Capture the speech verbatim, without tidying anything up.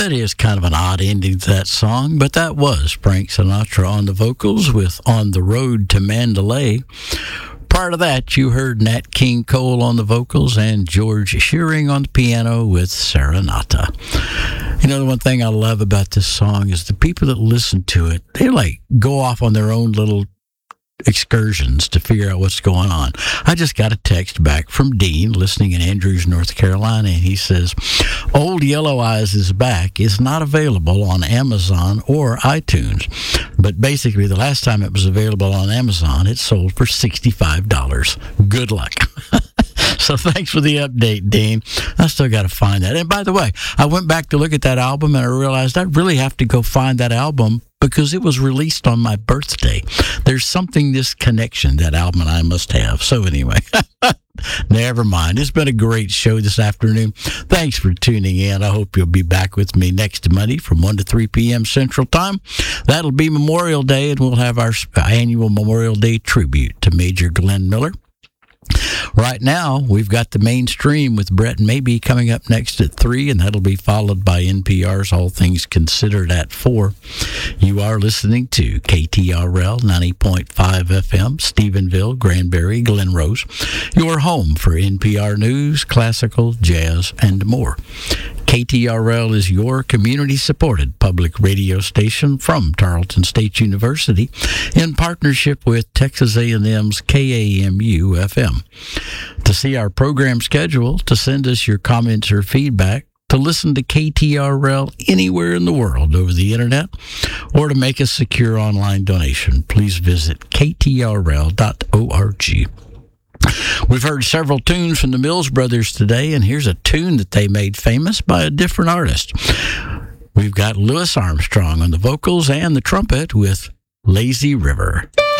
That is kind of an odd ending to that song, but that was Frank Sinatra on the vocals with On the Road to Mandalay. Prior to that, you heard Nat King Cole on the vocals and George Shearing on the piano with Serenata. You know, the one thing I love about this song is the people that listen to it, they like go off on their own little excursions to figure out what's going on. I just got a text back from Dean listening in Andrews, North Carolina, and he says, Old Yellow Eyes is Back is not available on Amazon or iTunes. But basically, the last time it was available on Amazon, it sold for sixty-five dollars. Good luck. So thanks for the update, Dean. I still got to find that. And by the way, I went back to look at that album, and I realized I really have to go find that album because it was released on my birthday. There's something, this connection, that album and I must have. So anyway, never mind. It's been a great show this afternoon. Thanks for tuning in. I hope you'll be back with me next Monday from one to three p.m. Central Time. That'll be Memorial Day, and we'll have our annual Memorial Day tribute to Major Glenn Miller. Right now, we've got the mainstream with Brett Maybe coming up next at three, and that'll be followed by N P R's All Things Considered at four. You are listening to K T R L ninety point five F M, Stephenville, Granbury, Glen Rose, your home for N P R news, classical, jazz, and more. K T R L is your community-supported public radio station from Tarleton State University in partnership with Texas A and M's K A M U F M. To see our program schedule, to send us your comments or feedback, to listen to K T R L anywhere in the world over the internet, or to make a secure online donation, please visit K T R L dot org. We've heard several tunes from the Mills Brothers today, and here's a tune that they made famous by a different artist. We've got Louis Armstrong on the vocals and the trumpet with Lazy River.